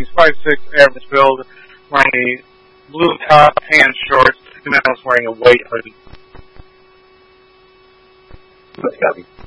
He's 5'6", average build, wearing a blue top, tan shorts, and I was wearing a white hoodie.